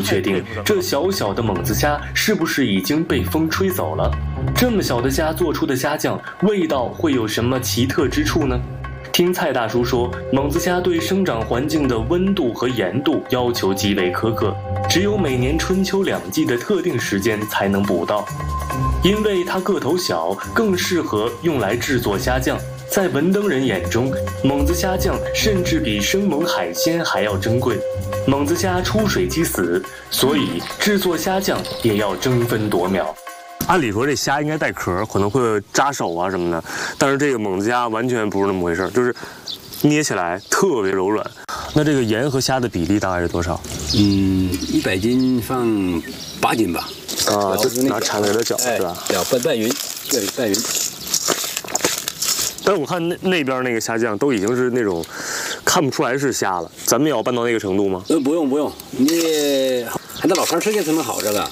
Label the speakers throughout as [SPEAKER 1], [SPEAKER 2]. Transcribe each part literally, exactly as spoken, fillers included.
[SPEAKER 1] 不确定这小小的猛子虾是不是已经被风吹走了。这么小的虾做出的虾酱，味道会有什么奇特之处呢？听蔡大叔说，猛子虾对生长环境的温度和盐度要求极为苛刻，只有每年春秋两季的特定时间才能捕到。因为它个头小，更适合用来制作虾酱。在文登人眼中，猛子虾酱甚至比生猛海鲜还要珍贵。猛子虾出水即死，所以制作虾酱也要争分夺秒。
[SPEAKER 2] 按理说这虾应该带壳，可能会扎手啊什么的，但是这个猛子虾完全不是那么回事，就是捏起来特别柔软。那这个盐和虾的比例大概是多少？
[SPEAKER 3] 嗯，一百斤放八斤吧。
[SPEAKER 2] 啊，就拿铲子给它搅是吧？
[SPEAKER 3] 搅拌拌匀，对，拌匀。
[SPEAKER 2] 但是我看那那边那个虾酱都已经是那种看不出来是虾了，咱们也要拌到那个程度吗？
[SPEAKER 3] 呃，不用不用，你还得老长时间才能好这个。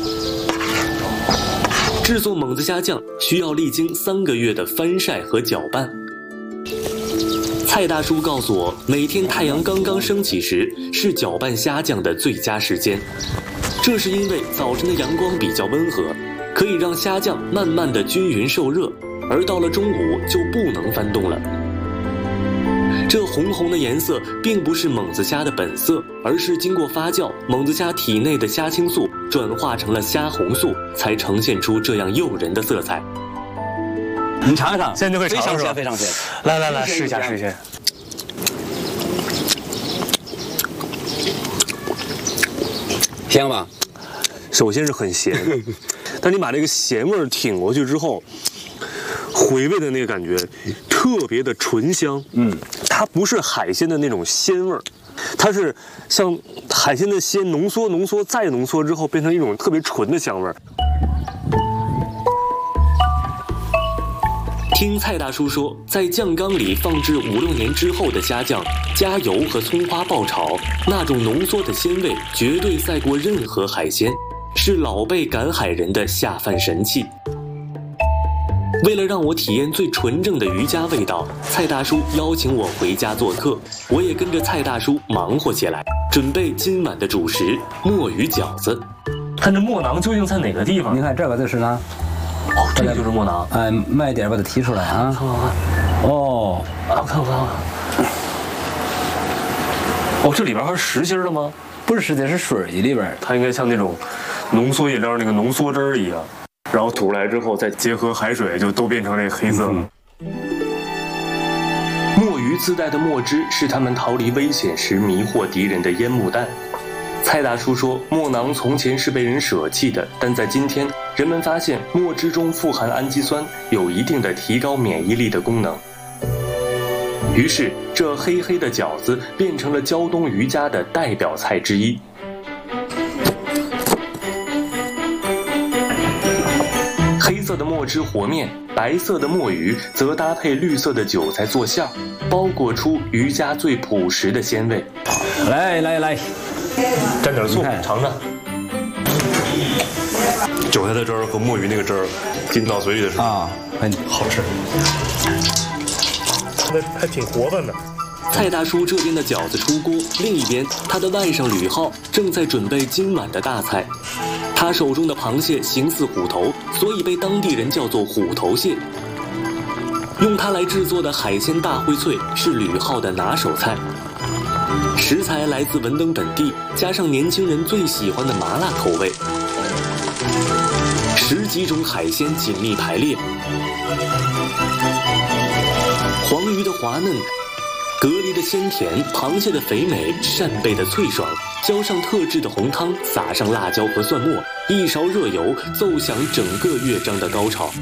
[SPEAKER 1] 制作猛子虾酱需要历经三个月的翻晒和搅拌。蔡大叔告诉我，每天太阳刚刚升起时是搅拌虾酱的最佳时间，这是因为早晨的阳光比较温和，可以让虾酱慢慢的均匀受热，而到了中午就不能翻动了。这红红的颜色并不是猛子虾的本色，而是经过发酵，猛子虾体内的虾青素转化成了虾红素，才呈现出这样诱人的色彩。
[SPEAKER 3] 你尝尝，
[SPEAKER 2] 现在就会尝
[SPEAKER 3] 非常鲜，非常鲜。
[SPEAKER 2] 来来来，试一下，试一下。
[SPEAKER 3] 香吧？
[SPEAKER 2] 首先是很咸，但你把这个咸味儿挺过去之后，回味的那个感觉特别的醇香。嗯，它不是海鲜的那种鲜味儿，它是像海鲜的鲜浓缩、浓缩再浓缩之后，变成一种特别纯的香味儿。
[SPEAKER 1] 听蔡大叔说，在酱缸里放置五六年之后的虾酱，加油和葱花爆炒，那种浓缩的鲜味绝对赛过任何海鲜，是老辈赶海人的下饭神器。为了让我体验最纯正的渔家味道，蔡大叔邀请我回家做客，我也跟着蔡大叔忙活起来，准备今晚的主食——墨鱼饺子。看这墨囊究竟在哪个地方？
[SPEAKER 3] 你看这个就是呢。
[SPEAKER 1] 哦，这个就是墨囊。
[SPEAKER 3] 哎，慢一点把它提出来啊！
[SPEAKER 1] 看看看。哦，啊，看看看。哦，这里边还是实心的吗？
[SPEAKER 3] 不是实心，是水里边。
[SPEAKER 2] 它应该像那种浓缩饮料那个浓缩汁儿一样，然后吐出来之后再结合海水，就都变成这个黑色了。
[SPEAKER 1] 嗯、墨鱼自带的墨汁是他们逃离危险时迷惑敌人的烟幕弹。蔡大叔说，墨囊从前是被人舍弃的，但在今天，人们发现墨汁中富含氨基酸，有一定的提高免疫力的功能。于是，这黑黑的饺子变成了胶东渔家的代表菜之一。黑色的墨汁和面，白色的墨鱼则搭配绿色的韭菜做馅，包裹出渔家最朴实的鲜味。
[SPEAKER 3] 来来来。
[SPEAKER 1] 蘸点醋，尝尝。
[SPEAKER 2] 韭菜的汁儿和墨鱼那个汁儿进到嘴里的时候
[SPEAKER 3] 啊，很
[SPEAKER 2] 好吃。那还挺活泛的。
[SPEAKER 1] 蔡大叔这边的饺子出锅，另一边他的外甥吕浩正在准备今晚的大菜。他手中的螃蟹形似虎头，所以被当地人叫做虎头蟹。用它来制作的海鲜大烩脆是吕浩的拿手菜。食材来自文登本地，加上年轻人最喜欢的麻辣口味，十几种海鲜紧密排列，黄鱼的滑嫩，蛤蜊的鲜甜，螃蟹的肥美，扇贝的脆爽，浇上特制的红汤，撒上辣椒和蒜末，一勺热油，奏响整个乐章的高潮。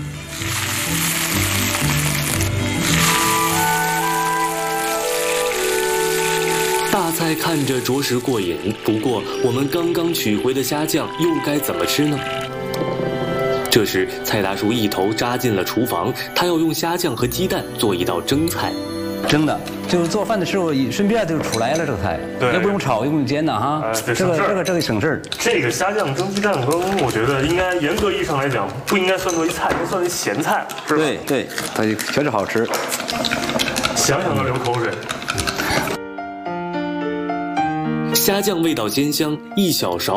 [SPEAKER 1] 大菜看着着实过瘾，不过我们刚刚取回的虾酱又该怎么吃呢？这时，蔡大叔一头扎进了厨房，他要用虾酱和鸡蛋做一道蒸菜。
[SPEAKER 3] 蒸的，就是做饭的时候顺便就出来了这个菜，也不用炒，也不用煎的哈。
[SPEAKER 2] 哎、
[SPEAKER 3] 这个这个这个省事儿。
[SPEAKER 2] 这个虾酱蒸鸡蛋羹，我觉得应该严格意义上来讲，不应该算作一菜，应该算为咸菜，是吧？
[SPEAKER 3] 对对，它确实好吃，
[SPEAKER 2] 想想都流口水。
[SPEAKER 1] 虾酱味道鲜香，一小勺